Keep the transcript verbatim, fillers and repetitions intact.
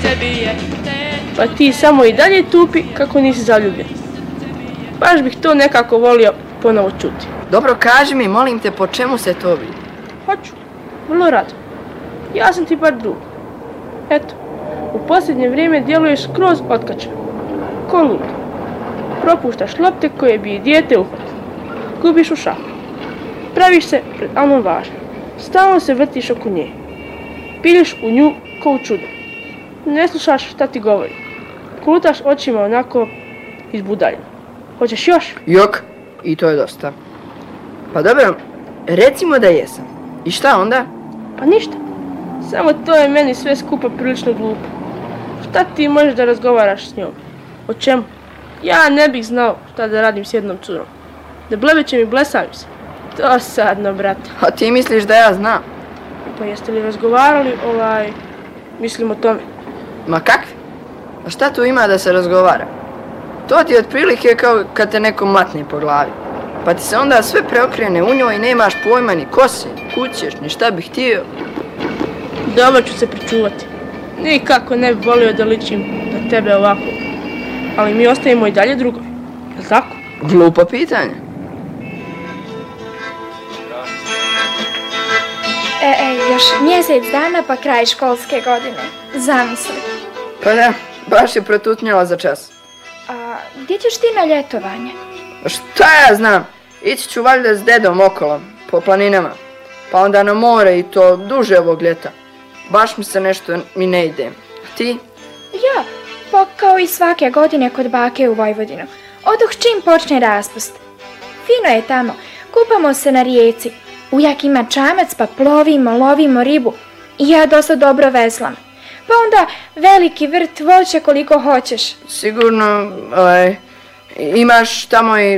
Pa ti samo i dalje tupi kako nisi zaljubljen. Baš bih to nekako volio ponovo čuti. Dobro, kaži mi, molim te, po čemu se to vidi? Hoću, vrlo rado. Ja sam ti bar drug. Eto, u posljednje vrijeme djeluješ skroz otkačan. Ko lud. Propuštaš lopte koje bi i dijete uhvatilo. Gubiš u šahu. Praviš se pred Almom važno. Stalno se vrtiš oko nje. Piljiš u nju ko u čudo. Ne slušaš šta ti govori. Kulutaš očima onako izbudaljeno. Hoćeš još? Jok, i to je dosta. Pa dobro, recimo da jesam. I šta onda? Pa ništa. Samo to je meni sve skupa prilično glupo. Šta ti možeš da razgovaraš s njom? O čemu? Ja ne bih znao šta da radim s jednom curom. Da blebećem i blesavim se. Dosadno, brate. A ti misliš da ja znam? Pa jeste li razgovarali, ovaj, mislim o tome? Ma kakvi? A šta tu ima da se razgovara? To ti je otprilike kao kad te neko mlatne po glavi. Pa ti se onda sve preokrene u njoj i nemaš pojma ni ko si, kud ćeš, ni šta bih htio. Dobro ću se pričuvati. Nikako ne bih volio da ličim na tebe ovako. Ali mi ostajemo i dalje drugovi. Jel' tako? Glupo pitanje. E, e, još mjesec dana pa kraj školske godine. Zamisli. Pa da, baš je protutnjala za čas. A gdje ćeš ti na ljetovanje? Šta ja znam? Ići ću valjda s dedom okolo, po planinama. Pa onda na more i to duže ovog ljeta. Baš mi se nešto mi ne ide. A ti? Ja, pa kao i svake godine kod bake u Vojvodinu. Odoh čim počne raspust. Fino je tamo, kupamo se na rijeci. Ujak ima čamac pa plovimo, lovimo ribu. I ja dosta dobro veslam. Pa onda veliki vrt voća koliko hoćeš. Sigurno, ovaj, imaš tamo i